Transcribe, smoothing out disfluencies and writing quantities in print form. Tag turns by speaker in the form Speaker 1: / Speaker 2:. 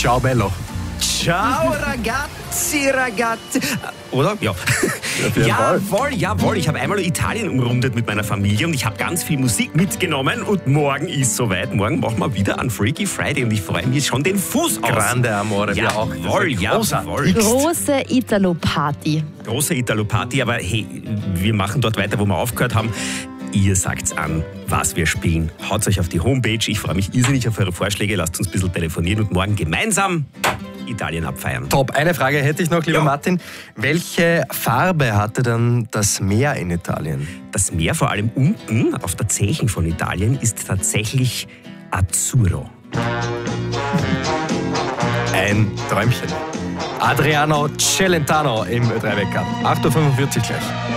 Speaker 1: Ciao Bello.
Speaker 2: Ciao ragazzi. Oder? Ja. Jawohl. Ich habe einmal Italien umrundet mit meiner Familie und ich habe ganz viel Musik mitgenommen und morgen ist soweit. Morgen machen wir wieder einen Freaky Friday und ich freue mich schon den Fuß aus.
Speaker 1: Grande Amore, wir auch.
Speaker 2: Jawohl.
Speaker 3: Große Italo-Party.
Speaker 2: Große Italo-Party, aber hey, wir machen dort weiter, wo wir aufgehört haben. Ihr sagt's an, was wir spielen. Haut euch auf die Homepage. Ich freue mich irrsinnig auf eure Vorschläge. Lasst uns ein bisschen telefonieren und morgen gemeinsam Italien abfeiern.
Speaker 1: Top. Eine Frage hätte ich noch, lieber Martin. Welche Farbe hatte dann das Meer in Italien?
Speaker 2: Das Meer, vor allem unten auf der Zechen von Italien, ist tatsächlich Azzurro.
Speaker 1: Ein Träumchen. Adriano Celentano im 3-Wecker. 8.45 Uhr gleich.